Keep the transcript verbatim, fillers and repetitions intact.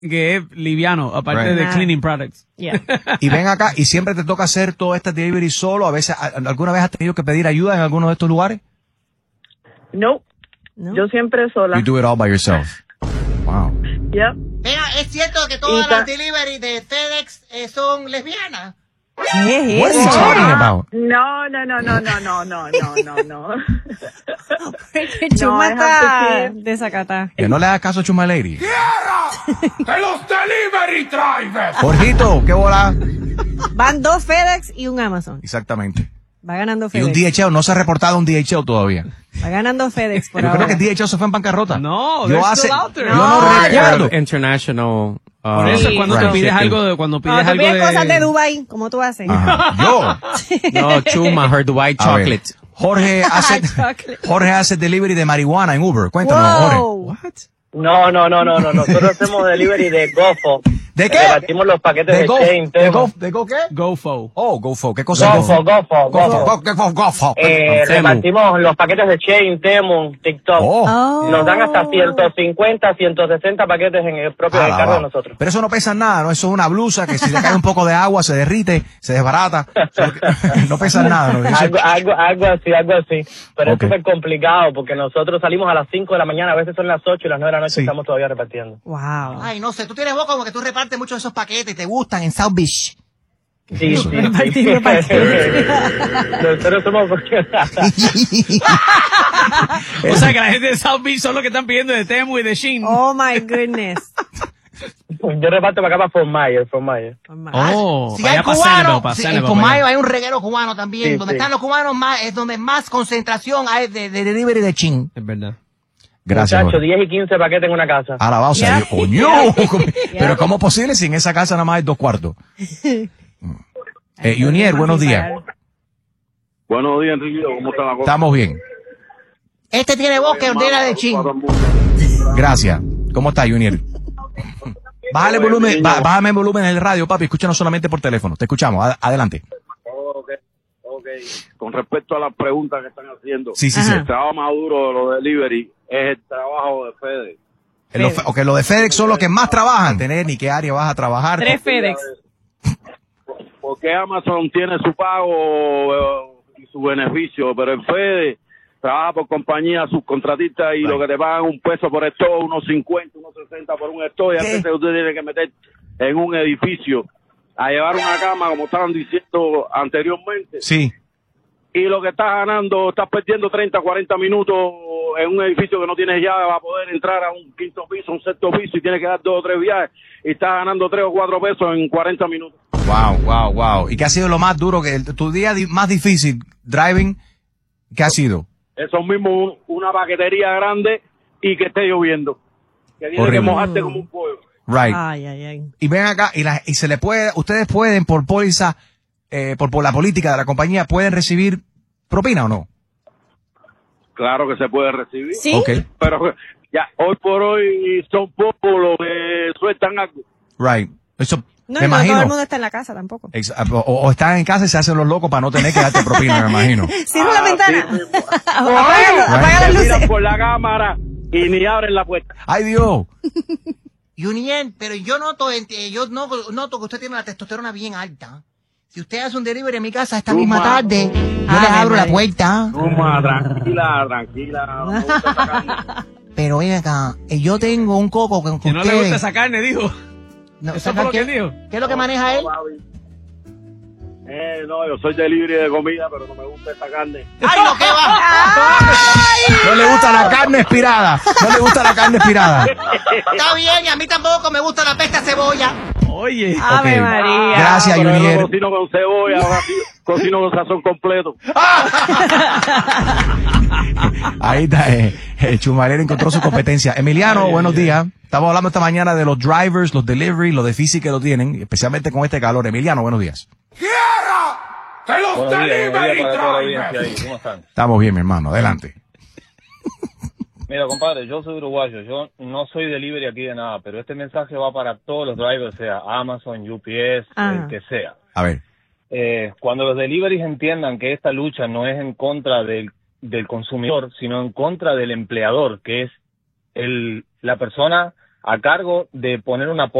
que es liviano, aparte Right. de Ah. cleaning products. Yeah. Y ven acá, y siempre te toca hacer todo este delivery solo. A veces, a- ¿alguna vez has tenido que pedir ayuda en alguno de estos lugares? No, ¿No? yo siempre sola. You do it all by yourself. Wow. Yep. Mira, ¿es cierto que todas Y ta- las delivery de FedEx eh, son lesbianas? ¿Qué What es are you eso? talking about? No, no, no, no, no, no, no, no, no, no. Porque No, Chuma I have está to see. desacata. Que no le hagas caso a Chuma Lady. ¡De los delivery drivers! Jorgito, ¿qué bola? Van dos FedEx y un Amazon. Exactamente. Va ganando Y FedEx. un D H L, no se ha reportado un D H L todavía. Va ganando FedEx por Yo ahora. creo que el D H L se fue en bancarrota. No, yo they're hace, still out there. yo No, no yo- recuerdo. International. Uh, Por eso es cuando Right. tú pides shipping. algo de, cuando pides Cuando tú algo pides de... cosas de Dubai, como tú haces. Ajá. Yo. No, Chuma, her Dubai A ver, chocolate. Jorge hace, Chocolate. Jorge hace delivery de marihuana en Uber. Cuéntanos, Jorge. Wow. No, no, no, no, no. Nosotros hacemos delivery de GoFo. ¿De qué? Repartimos los paquetes de, Go, Chain, de Temo. Go, ¿de Go qué? GoFo. Oh, GoFo. ¿Qué cosa es GoFo, GoFo, GoFo. GoFo. Go, go, GoFo. Eh, Temu. repartimos los paquetes de Chain, Temu, TikTok. Oh. Oh. Nos dan hasta ciento cincuenta, ciento sesenta paquetes en el propio Ah, del carro wow. de nosotros. Pero eso no pesa nada, ¿no? Eso es una blusa que si le cae un poco de agua se derrite, se desbarata. No pesa nada, ¿no? Eso- Algo, algo, algo así, algo así. Pero Ok. es súper complicado porque nosotros salimos a las cinco de la mañana, a veces son las ocho y las nueve de la noche Sí. estamos todavía repartiendo. Wow. Ay, no sé, tú tienes voz como que tú repartes muchos de esos paquetes y te gustan en South Beach. Sí, sí, Repartir, sí. repartir. Nosotros somos... O sea que la gente de South Beach son los que están pidiendo de Temu y de Shein. Oh my goodness. Yo reparto para acá para Fort Myers, Fort Myers. Oh, Si para hay allá para cubanos, Centerville, para si- Centerville, en para Comayo allá. hay un reguero cubano también. Sí, donde sí. están los cubanos más, es donde más concentración hay de, de delivery de chin. Es verdad. Gracias, Muchachos, Jorge. diez y quince paquetes en una casa. Alabado sea Yeah. Dios. ¡Coño! Pero ¿cómo es posible si en esa casa nada más hay dos cuartos? Eh, Junior, buenos días. Buenos días, Enrique. ¿Cómo está la cosa? Estamos bien. Este tiene voz que ordena de chin. Gracias. ¿Cómo está, Junior? Bájale el volumen, bá- bájame el volumen del radio, papi. Escúchanos solamente por teléfono. Te escuchamos. Ad- adelante. Ok, ok. Con respecto a las preguntas que están haciendo, Sí, sí, sí. el trabajo más duro de los delivery es el trabajo de FedEx. En los fe- ok, los de FedEx son los que más trabajan. Tener ni qué área vas a trabajar. Tres FedEx. Porque Amazon tiene su pago eh, y su beneficio, pero el FedEx trabaja por compañía subcontratista y Right. lo que te pagan un peso por esto, unos cincuenta, unos sesenta por un esto, y a ¿Qué? veces usted tiene que meter en un edificio a llevar una cama, como estaban diciendo anteriormente, Sí. y lo que estás ganando, estás perdiendo treinta, cuarenta minutos en un edificio que no tienes llave para poder entrar a un quinto piso, un sexto piso, y tienes que dar dos o tres viajes, y estás ganando tres o cuatro pesos en cuarenta minutos. Wow, wow, wow. ¿Y qué ha sido lo más duro, que el- tu día di- más difícil, driving, qué ha sido? Eso mismo, un- una paquetería grande y que esté lloviendo. Que tiene Horrible. que mojarte como un pollo. Right. Ay, ay, ay. Y ven acá, y, la- y se le puede, ustedes pueden, por póliza, eh, por, por la política de la compañía, pueden recibir propina o no? Claro que se puede recibir. ¿Sí? Ok. Pero ya, hoy por hoy son pocos los que sueltan algo. Right. Eso, No, me y no imagino. todo el mundo está en la casa tampoco. Ex- O, o están en casa y se hacen los locos para no tener que darte propina, me imagino. Cierra la Ah, ventana. sí, sí. apaga lu- apaga las Te miran luces. por la cámara y ni abren la puerta. ¡Ay, Dios! Junior, pero yo noto, eh, yo no- noto que usted tiene la testosterona bien alta. Si usted hace un delivery en mi casa esta Tú, misma ma. tarde, yo Ay, le abro la María. puerta. Toma, tranquila, tranquila. No me gusta esa carne. Pero ven acá, eh, yo tengo un coco con, Que con no le ustedes. gusta esa carne, dijo. No, Eso fue lo que ¿qué, él dijo. ¿Qué es lo que maneja él? Eh, no, yo soy delivery de comida, pero no me gusta esa carne. ¡Ay, no, qué va! No le gusta la carne expirada. No le gusta la carne expirada. Está bien, y a mí tampoco me gusta la pesta cebolla. Oye. Ave Ok. María. Gracias, Pero yo no Junior. cocino con cebolla, ahora sí, cocino con sazón completo. Ahí está, eh, el Chumalero encontró su competencia. Emiliano, buenos días. Estamos hablando esta mañana de los drivers, los delivery, los difícil que lo tienen, especialmente con este calor. Emiliano, buenos días. ¡De los Buenos días, delivery buenos días para toda la audiencia drivers! ahí. ¿Cómo están? Estamos bien, mi hermano. Adelante. Mira, compadre, yo soy uruguayo. Yo no soy delivery aquí de nada, pero este mensaje va para todos los drivers, sea Amazon, U P S, Ajá. el que sea. A ver. Eh, cuando los deliveries entiendan que esta lucha no es en contra del, del consumidor, sino en contra del empleador, que es el, la persona a cargo de poner una